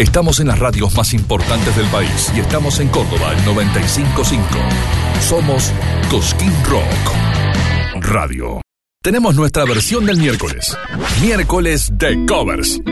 Estamos en las radios más importantes del país y estamos en Córdoba, el 95.5. Somos Cosquín Rock Radio. Tenemos nuestra versión del miércoles. Miércoles de covers.